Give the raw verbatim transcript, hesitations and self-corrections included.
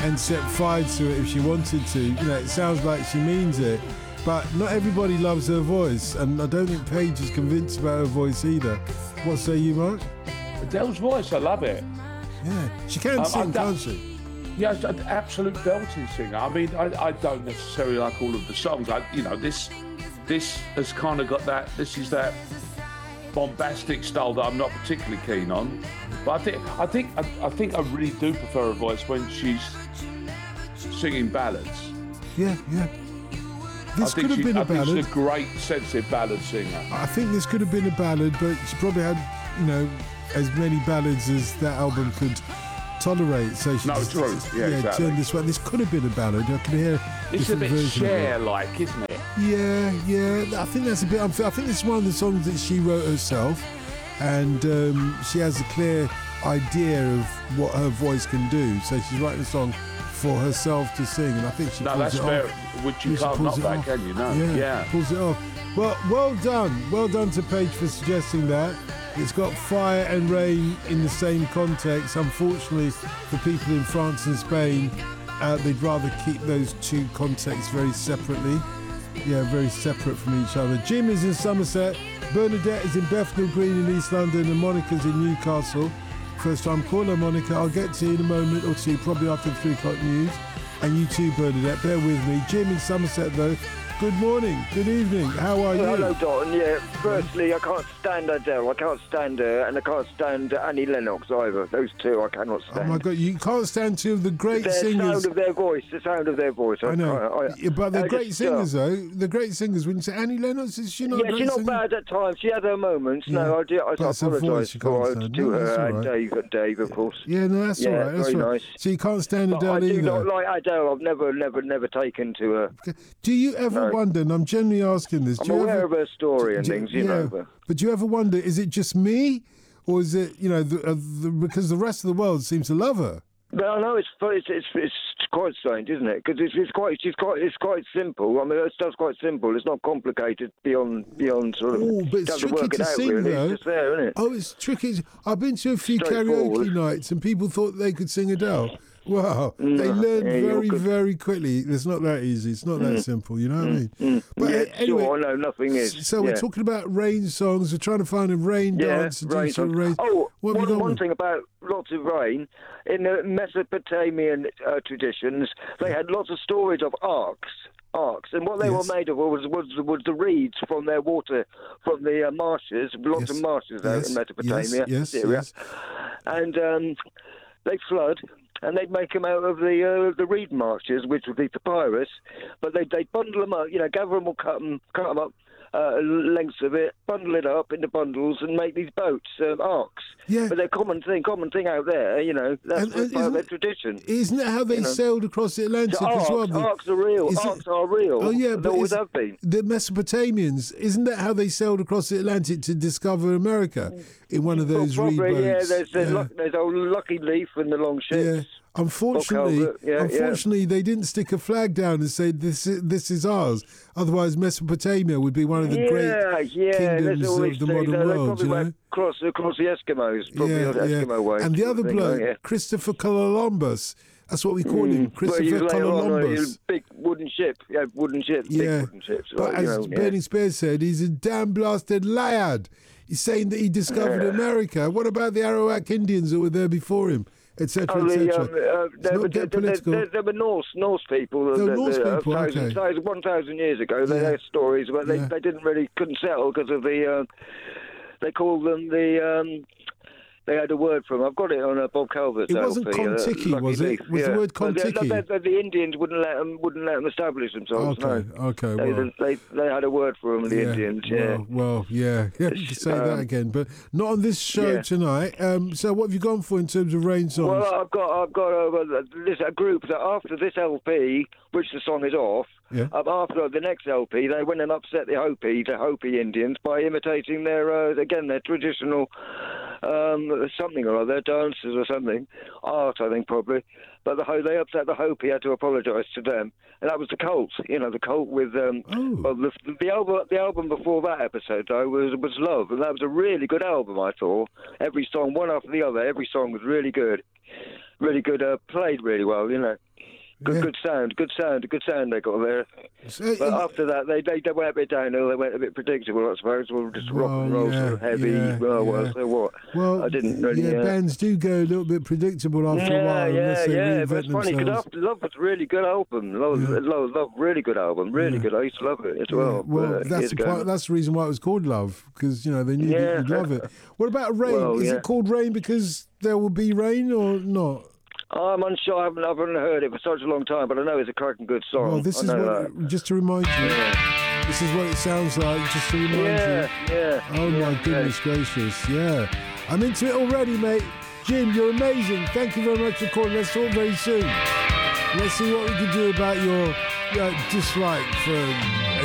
and set fire to it if she wanted to. You know, it sounds like she means it, but not everybody loves her voice, and I don't think Paige is convinced about her voice either. What say you, Mark? Adele's voice, I love it. Yeah, she can um, sing, can't she? Yeah, an absolute belting singer. I mean, I, I don't necessarily like all of the songs. I, you know, this this has kind of got that. This is that bombastic style that I'm not particularly keen on. But I think I think I, I think I really do prefer her voice when she's singing ballads. Yeah, yeah. This could have she, been a I ballad. Think she's a great, sensitive ballad singer. I think this could have been a ballad, but she probably had, you know, as many ballads as that album could tolerate. So she no, just, true. Yeah, yeah exactly. turned this way. This could have been a ballad. I can hear. It's a bit Cher-like, isn't it? Yeah, yeah. I think that's a bit unfair. I think this is one of the songs that she wrote herself, and um, she has a clear idea of what her voice can do. So she's writing a song for herself to sing, and I think she no, pulls that's it fair. off. Which you yeah, can't knock back, can you? No. Yeah, yeah, pulls it off. Well, well done, well done to Paige for suggesting that. It's got fire and rain in the same context. Unfortunately, for people in France and Spain, uh, they'd rather keep those two contexts very separately. Yeah, very separate from each other. Jim is in Somerset, Bernadette is in Bethnal Green in East London, and Monica's in Newcastle. First time caller, Monica. I'll get to you in a moment or two, probably after the three o'clock news. And you too, Bernadette, bear with me. Jim in Somerset, though. Good morning, good evening, how are you? Hello, Don. Yeah, firstly, I can't stand Adele, I can't stand her, and I can't stand Annie Lennox either. Those two I cannot stand. Oh my God, you can't stand two of the great the singers. The sound of their voice, the sound of their voice. I know, I, I, yeah, but they're I great just, singers uh, though. The great singers, wouldn't you say? Annie Lennox, is she not Yeah, a great she's not singer? bad at times. She had her moments. Yeah, no, I, do, I, I but her voice apologise you for can't to stand. No, her that's all and right. Dave and Dave, of course. Yeah, no, that's yeah, all right. That's very all right. nice. So you can't stand But Adele I do either. not like Adele. I've never, never, never taken to her. Do you ever No. wonder, and I'm genuinely asking this, I'm do you aware ever, of her story and do- things, you yeah, know. But but do you ever wonder, is it just me? Or is it, you know, the, uh, the, because the rest of the world seems to love her? But I know it's it's it's, it's quite strange, isn't it? Because it's, it's quite it's quite it's quite simple. I mean, her stuff's quite simple. It's not complicated beyond beyond sort of. Oh, but it's doesn't tricky work it to out, sing, really. though. It's just there, isn't it? Oh, it's tricky. I've been to a few karaoke Straightforward. nights and people thought they could sing Adele. Wow, Mm, they learn yeah, you're very, good. very quickly. It's not that easy. It's not that simple, you know what I mean? Mm. But yeah, uh, anyway, sure, no, nothing is. so yeah. we're talking about rain songs. We're trying to find a rain Yeah, dance to do rain some songs. rain. Oh, What have you one, got one with? thing about lots of rain, in the Mesopotamian uh, traditions, they had lots of stories of arks. Arks, and what they Yes. were made of was was was the reeds from their water, from the uh, marshes, lots Yes. of marshes out Yes. in Mesopotamia, Yes, yes, Syria, yes. and um, they flood. And they'd make them out of the uh, the reed marshes, which would be papyrus. But they they bundle them up, you know, gather them or cut them, cut them up, uh, lengths of it, bundle it up into bundles, and make these boats, um, arcs. Yeah. But they're common thing, common thing out there, you know. That's And- and part of their isn't- tradition. Isn't that how they You know. sailed across the Atlantic So as arcs, well? The- arcs are real. is it- Arcs are real. Oh yeah, they but always is- have been. the Mesopotamians, isn't that how they sailed across the Atlantic to discover America in one of those Well, reed probably, yeah. boats? There's there's, Yeah. Luck, there's old Lucky Leaf and the long ships. Yeah. Unfortunately, Calvert, yeah, unfortunately, they didn't stick a flag down and say this is, this is ours. Otherwise, Mesopotamia would be one of the yeah, great yeah, kingdoms there's always of the things. modern They world. probably You know? went across across the Eskimos, probably Yeah, the yeah. Eskimo way. And the other thing, bloke, yeah. Christopher Columbus. That's what we call him, Mm. Christopher well, he was later on a Columbus. big wooden ship. Yeah, wooden ships, Yeah, big wooden ships. but right, you as know, Bernie yeah. Spears said, he's a damn blasted liar. He's saying that he discovered Yeah. America. What about the Arawak Indians that were there before him, et cetera, Oh, et the, cetera? um, uh, there, not were- get there, there, political. there, there were Norse Norse people. There were that- Norse that, uh, people, thousand, okay. thousand, one thousand years ago. They Yeah. had stories, but they, Yeah. they didn't really couldn't settle because of the. Uh, they called them the. Um, They had a word for them. I've got it on a Bob Calvert's It wasn't L P, uh, Kon-Tiki, Lucky was it? Leaf, Was the yeah. word Well, the- Kon-Tiki? The, the, the Indians wouldn't let them wouldn't let them establish themselves. Okay, no. okay, They, well. they they had a word for them, the Indians. Yeah. Well, well, yeah, yeah, you can say that Um, again, but not on this show yeah. tonight. Um, so, what have you gone for in terms of rain songs? Well, I've got I've got a, this a group that after this L P, which the song is off, Yeah. um, after the next L P, they went and upset the Hopi, the Hopi Indians, by imitating their uh, again their traditional um, something or other, dances or something, art I think probably. But the Ho- they upset the Hopi, had to apologise to them, and that was the Cult. You know, the Cult with um, Oh. well, the, the album the album before that episode though was was Love, and that was a really good album. I thought every song, one after the other, every song was really good. really good. Uh, played really well, you know. Good, Yeah. good sound, good sound, good sound they got there. So, But uh, after that, they, they they went a bit downhill. They went a bit predictable, I suppose. Well, just rock and Well, roll, yeah, sort of heavy. yeah, well, well, yeah. so what? well, I didn't really. yeah, uh, bands do go a little bit predictable after a yeah, while yeah, unless they yeah. reinvent But it's funny because themselves. Love was a really good album. Love, Yeah. Love, Love, really good album. Really Yeah. good. I used to love it as Yeah, well. well, uh, that's years the ago. part, that's the reason why it was called Love, because you know they knew that Yeah. you'd love it. What about Rain? Well, Is yeah. it called Rain because there will be rain or not? I'm unsure. I haven't, I haven't heard it for such a long time, but I know it's a cracking good song. Well, this I is know what, that. just to remind you, Yeah, this is what it sounds like, just to remind yeah, you. yeah. Oh yeah, my goodness gracious, yeah. I'm into it already, mate. Jim, you're amazing. Thank you very much for calling. Let's talk very soon. Let's see what we can do about your uh, dislike for a